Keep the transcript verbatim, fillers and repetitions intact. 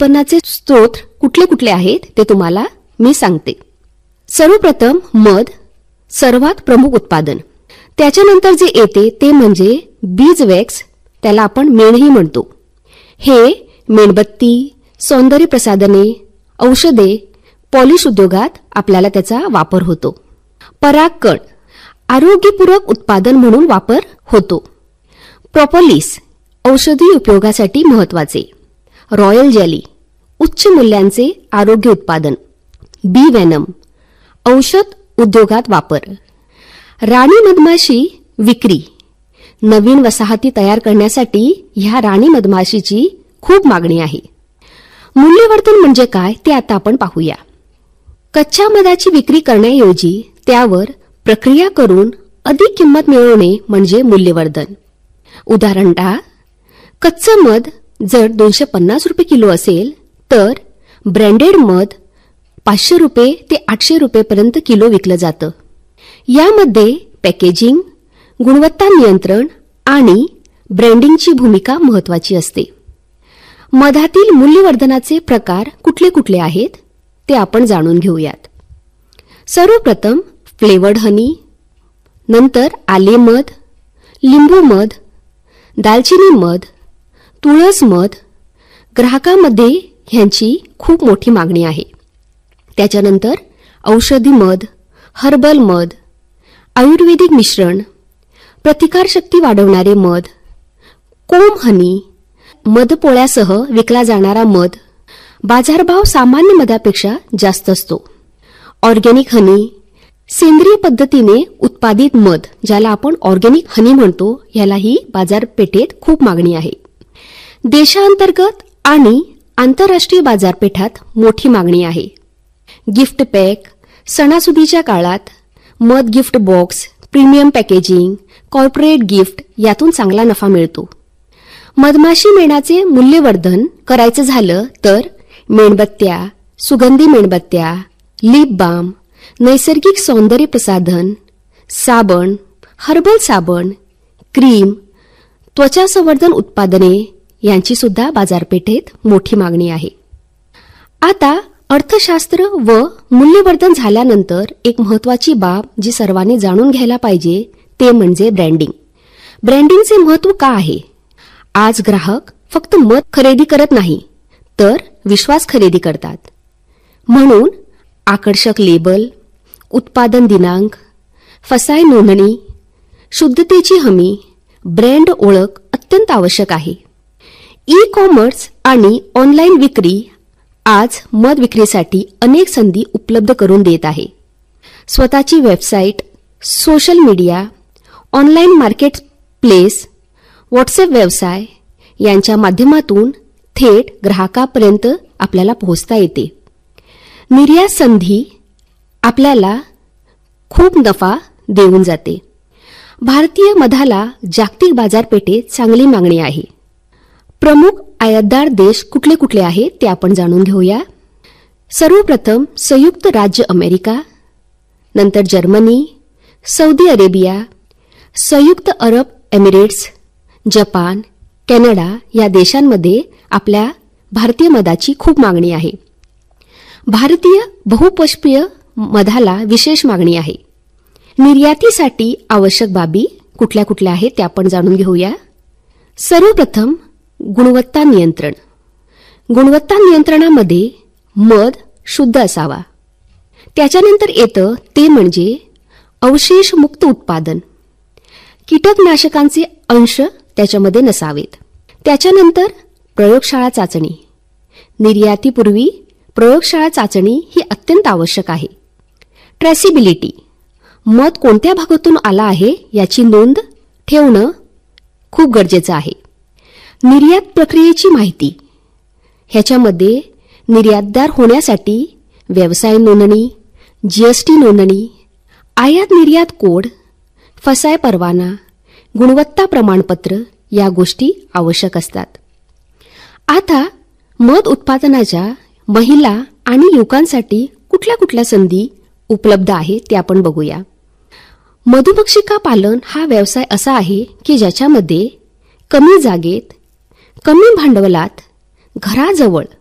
उत्पन्नाचे स्रोत कुठले कुठले आहेत ते तुम्हाला मी सांगते. सर्वप्रथम मध सर्वात प्रमुख उत्पादन. त्याच्यानंतर जे येते ते म्हणजे बीज वॅक्स, त्याला आपण मेणही म्हणतो. हे मेणबत्ती, सौंदर्य प्रसाधने, औषधे, पॉलिश उद्योगात आपल्याला त्याचा वापर होतो. परागकण आरोग्यपूरक उत्पादन म्हणून वापर होतो. प्रोपोलिस औषधी उपयोगासाठी महत्वाचे. रॉयल जेली उच्च मूल्यांचे आरोग्य उत्पादन. बी वेनम औषध उद्योगात वापर. राणी मधमाशी विक्री. नवीन वसाहती तयार करण्यासाठी ह्या राणी मधमाशीची खूप मागणी आहे. मूल्यवर्धन म्हणजे काय ते आता आपण पाहूया. कच्च्या मधाची विक्री करण्याऐवजी त्यावर प्रक्रिया करून अधिक किंमत मिळवणे म्हणजे मूल्यवर्धन. उदाहरणतः कच्चं मध जर दोनशे पन्नास रुपये किलो असेल तर ब्रँडेड मध पाचशे रुपये ते आठशे रुपयेपर्यंत किलो विकलं जातं. यामध्ये पॅकेजिंग, गुणवत्ता नियंत्रण आणि ब्रँडिंगची भूमिका महत्वाची असते. मधातील मूल्यवर्धनाचे प्रकार कुठले कुठले आहेत ते आपण जाणून घेऊयात. सर्वप्रथम फ्लेवर्ड हनी, नंतर आले मध, लिंबू मध, दालचिनी मध, तुळस मध. ग्राहकांमध्ये ह्यांची खूप मोठी मागणी आहे. त्याच्यानंतर औषधी मध, हर्बल मध, आयुर्वेदिक मिश्रण, प्रतिकारशक्ती वाढवणारे मध, कोंब हनी, मधपोळ्यासह विकला जाणारा मध. बाजारभाव सामान्य मधापेक्षा जास्त असतो. ऑर्गॅनिक हनी सेंद्रिय पद्धतीने उत्पादित मध, ज्याला आपण ऑर्गॅनिक हनी म्हणतो, यालाही बाजारपेठेत खूप मागणी आहे. देशांतर्गत आणि आंतरराष्ट्रीय बाजारपेठात मोठी मागणी आहे. गिफ्ट पॅक सणासुदीच्या काळात मध gift box, premium packaging, corporate gift यातून चांगला नफा मिळतो. मधमाशी मेणाचे मूल्यवर्धन करायचं झालं तर मेणबत्त्या, सुगंधी मेणबत्त्या, लिप बाम, नैसर्गिक सौंदर्य प्रसाधन, साबण, हर्बल साबण, क्रीम, त्वचा संवर्धन उत्पादने यांची सुद्धा बाजारपेठेत मोठी मागणी आहे. आता अर्थशास्त्र व मूल्यवर्धन झाल्यानंतर एक महत्वाची बाब जी सर्वांनी जाणून घ्यायला पाहिजे ते म्हणजे ब्रँडिंग. ब्रँडिंगचे महत्व का आहे? आज ग्राहक फक्त मध खरेदी करत नाही तर विश्वास खरेदी करतात. म्हणून आकर्षक लेबल, उत्पादन दिनांक, फसाई नोंदणी, शुद्धतेची हमी, ब्रँड ओळख अत्यंत आवश्यक आहे. ई कॉमर्स आणि ऑनलाईन विक्री आज मध विक्रीसाठी अनेक संधी उपलब्ध करून देत आहे. स्वतःची website, social media, online market place, WhatsApp व्यवसाय यांच्या माध्यमातून थेट ग्राहकापर्यंत आपल्याला पोहोचता येते. निर्यात संधी आपल्याला खूप नफा देऊन जाते. भारतीय मधाला जागतिक बाजारपेठेत चांगली मागणी आहे. प्रमुख आयातदार देश कुठले कुठले आहेत ते आपण जाणून घेऊया. सर्वप्रथम संयुक्त राज्य अमेरिका, नंतर जर्मनी, सौदी अरेबिया, संयुक्त अरब एमिरेट्स, जपान, कॅनडा या देशांमध्ये आपल्या भारतीय मधाची खूप मागणी आहे. भारतीय बहुपुष्पीय मधाला विशेष मागणी आहे. निर्यातीसाठी आवश्यक बाबी कुठल्या कुठल्या आहेत ते आपण जाणून घेऊया. सर्वप्रथम गुणवत्ता नियंत्रण. गुणवत्ता नियंत्रणामध्ये मध शुद्ध असावा. त्याच्यानंतर येतं ते म्हणजे अवशेषमुक्त उत्पादन. कीटकनाशकांचे अंश त्याच्यामध्ये नसावेत. त्याच्यानंतर प्रयोगशाळा चाचणी. निर्यातीपूर्वी प्रयोगशाळा चाचणी ही अत्यंत आवश्यक आहे. ट्रेसिबिलिटी मध कोणत्या भागातून आला आहे याची नोंद ठेवणं खूप गरजेचं आहे. निर्यात प्रक्रियेची माहिती. ह्याच्यामध्ये निर्यातदार होण्यासाठी व्यवसाय नोंदणी, जीएसटी नोंदणी, आयात निर्यात कोड, फसाय परवाना, गुणवत्ता प्रमाणपत्र या गोष्टी आवश्यक असतात. आता मध उत्पादनाच्या महिला आणि युवकांसाठी कुठल्या कुठल्या संधी उपलब्ध आहेत ते आपण बघूया. मधुमक्षिका पालन हा व्यवसाय असा आहे की ज्याच्यामध्ये कमी जागेत, कमी भांडवलात, घराजवळ